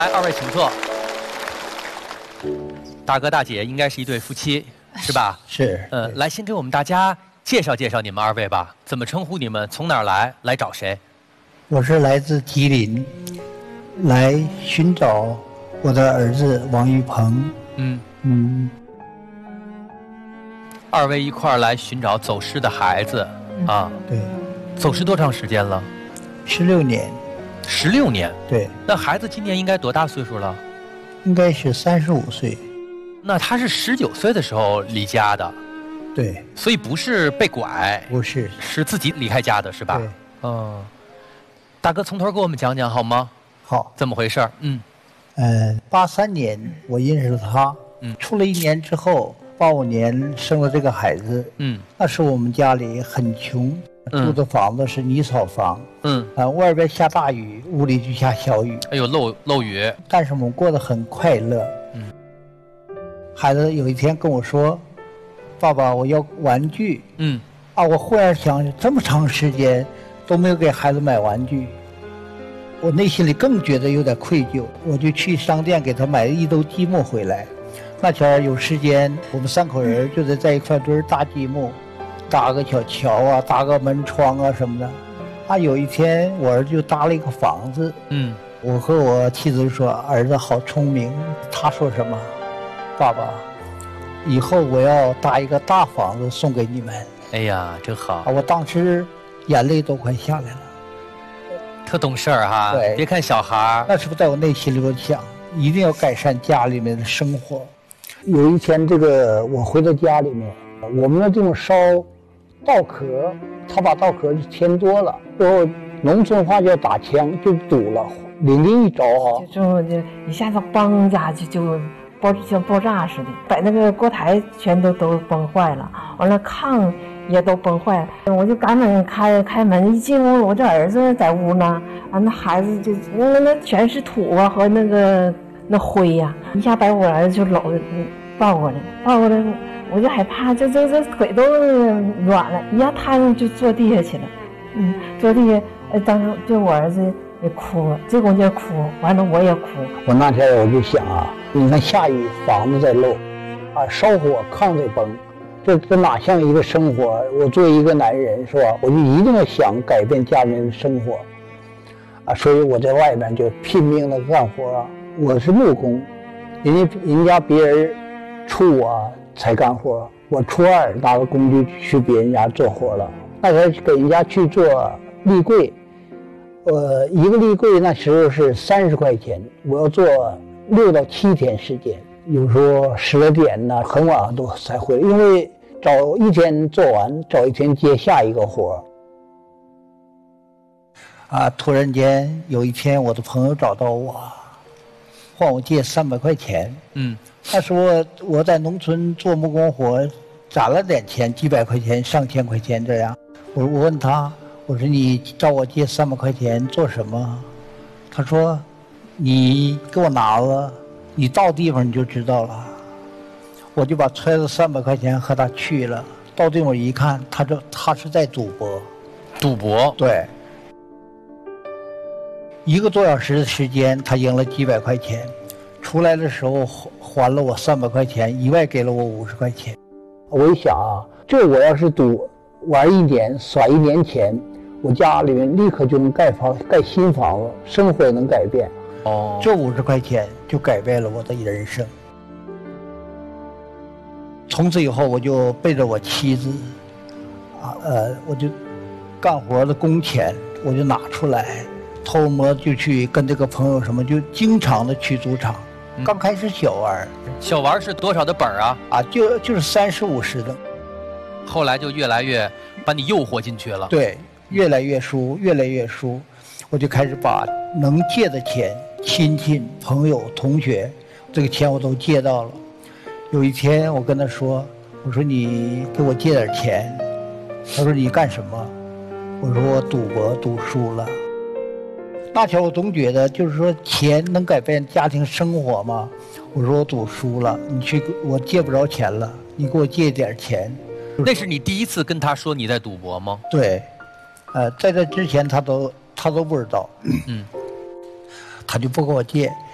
来，二位请坐。大哥大姐应该是一对夫妻，是吧？ 是。 来，先给我们大家介绍介绍你们二位吧。怎么称呼你们？从哪儿来？来找谁？ 我是来自吉林，来寻找我的儿子王玉鹏。 二位一块儿来寻找走失的孩子啊？ 对。 走失多长时间了 ？16年。 16年。 对。 那孩子今年应该多大岁数了？ 应该是35岁。 那他是19岁的时候离家的。 对。 所以不是被拐。 不是。 是自己离开家的，是吧？ 对。 大哥从头给我们讲讲好吗？ 好。 怎么回事 ？83年我认识了他。处了1年之后，85年生了这个孩子。那时我们家里很穷，住的房子是泥草房。外边下大雨，屋里就下小雨。 哎呦，漏雨。 但是我们过得很快乐。孩子有一天跟我说：“爸爸，我要玩具。”我忽然想，这么长时间都没有给孩子买玩具，我内心里更觉得有点愧疚。我就去商店给他买了1兜积木回来。那前有时间，我们3口人就在一块堆搭积木，搭个小桥啊，搭个门窗啊什么的。有一天我儿子就搭了一个房子。我和我妻子说：“儿子好聪明。”他说什么？爸爸，以后我要搭一个大房子送给你们。 哎呀，真好！ 我当时眼泪都快下来了。 特懂事儿哈。对，别看小孩， 那时候在我内心里我想，一定要改善家里面的生活。有一天，我回到家里面，我们的这种烧稻壳，他把稻壳就添多了，最后农村话叫打枪，就堵了，领令一着就一下子嘣家就像爆炸似的，把那个锅台全都崩坏了，完了炕也都崩坏了。我就赶紧开门，一进屋，我这儿子在屋呢，那孩子就那全是土啊和那灰呀，一下把我儿子就抱过来，我就害怕，这腿都软了，一下瘫上就坐地下去了。坐地下，当时就我儿子也哭了，这功夫哭，完了我也哭。 我那天我就想你看下雨，房子在漏，烧火炕在崩，这哪像一个生活？我作为一个男人，是吧？我就一定要想改变家人的生活，所以我在外面就拼命的干活。我是木工，人家别人初我才干活，我初2拿个工具去别人家做活了。那时候给人家去做立柜，一个立柜那时候是30块钱，我要做6到7天时间，有时候10来点呢，很晚都才回来，因为早一天做完，早一天接下一个活。突然间有一天，我的朋友找到我，管我借300块钱。那时候我在农村做木工活，攒了点钱，几百块钱、上千块钱这样。我问他，我说你找我借300块钱做什么？他说你给我拿了，你到地方你就知道了。我就把揣着300块钱和他去了，到地方一看，他是在赌博。 赌博？ 对。1个多小时的时间，他赢了几百块钱，出来的时候还了我300块钱，以外给了我50块钱。我一想这我要是赌玩1年，耍1年钱，我家里面立刻就能盖新房子，生活也能改变。这50块钱就改变了我的人生。从此以后，我就背着我妻子，我就干活的工钱我就拿出来，偷摸就去跟这个朋友什么，就经常的去赌场。刚开始小玩是多少的本啊？ 就是30、50的。 后来就越来越把你诱惑进去了。 对，越来越输，我就开始把能借的钱，亲戚、朋友、同学，这个钱我都借到了。有一天我跟他说，我说你给我借点钱。他说你干什么？我说我赌博赌输了。那天我总觉得就是说钱能改变家庭生活吗？我说我赌输了，我借不着钱了，你给我借点钱。 那是你第一次跟他说你在赌博吗？ 对，在这之前他都不知道。他就不给我借。